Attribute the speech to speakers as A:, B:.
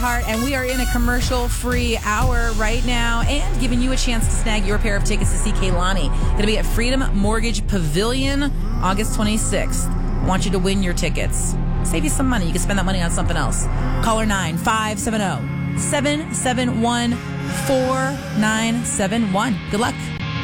A: Earhart, and we are in a commercial-free hour right now and giving you a chance to snag your pair of tickets to see Kehlani. Going to be at Freedom Mortgage Pavilion, August 26th. I want you to win your tickets. Save you some money. You can spend that money on something else. Caller 9-570-771-4971. Good luck.